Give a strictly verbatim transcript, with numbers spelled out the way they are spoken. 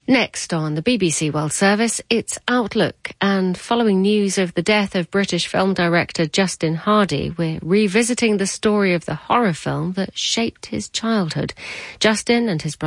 Next on the B B C World Service, it's Outlook, and following news of the death of British film director Justin Hardy, we're revisiting the story of the horror film that shaped his childhood. Justin and his brother